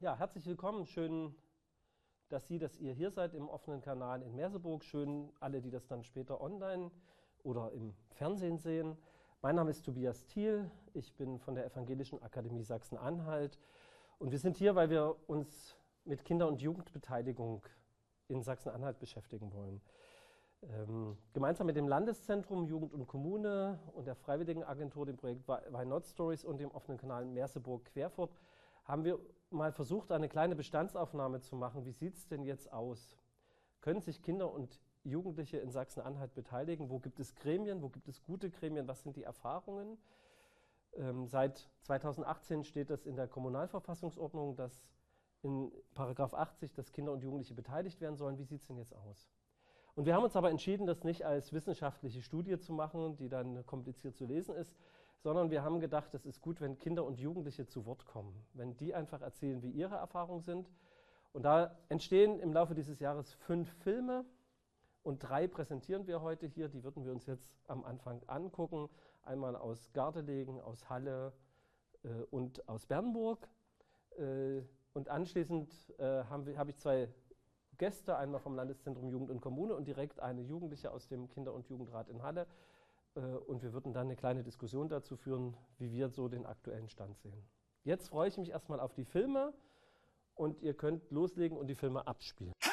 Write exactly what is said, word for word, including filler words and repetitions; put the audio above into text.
Ja, herzlich willkommen. Schön, dass Sie, dass ihr hier seid im offenen Kanal in Merseburg. Schön, alle, die das dann später online oder im Fernsehen sehen. Mein Name ist Tobias Thiel. Ich bin von der Evangelischen Akademie Sachsen-Anhalt. Und wir sind hier, weil wir uns mit Kinder- und Jugendbeteiligung in Sachsen-Anhalt beschäftigen wollen. Ähm, gemeinsam mit dem Landeszentrum Jugend und Kommune und der Freiwilligenagentur, dem Projekt Why Not Stories und dem offenen Kanal Merseburg-Querfurt haben wir mal versucht, eine kleine Bestandsaufnahme zu machen. Wie sieht es denn jetzt aus? Können sich Kinder und Jugendliche in Sachsen-Anhalt beteiligen? Wo gibt es Gremien? Wo gibt es gute Gremien? Was sind die Erfahrungen? Ähm, seit zweitausendachtzehn steht das in der Kommunalverfassungsordnung, dass in Paragraph achtzig, dass Kinder und Jugendliche beteiligt werden sollen. Wie sieht es denn jetzt aus? Und wir haben uns aber entschieden, das nicht als wissenschaftliche Studie zu machen, die dann kompliziert zu lesen ist, sondern wir haben gedacht, es ist gut, wenn Kinder und Jugendliche zu Wort kommen, wenn die einfach erzählen, wie ihre Erfahrungen sind. Und da entstehen im Laufe dieses Jahres fünf Filme und drei präsentieren wir heute hier. Die würden wir uns jetzt am Anfang angucken. Einmal aus Gardelegen, aus Halle äh, und aus Bernburg. Äh, und anschließend äh, habe hab ich zwei Gäste, einmal vom Landeszentrum Jugend und Kommune und direkt eine Jugendliche aus dem Kinder- und Jugendrat in Halle. Und wir würden dann eine kleine Diskussion dazu führen, wie wir so den aktuellen Stand sehen. Jetzt freue ich mich erstmal auf die Filme und ihr könnt loslegen und die Filme abspielen.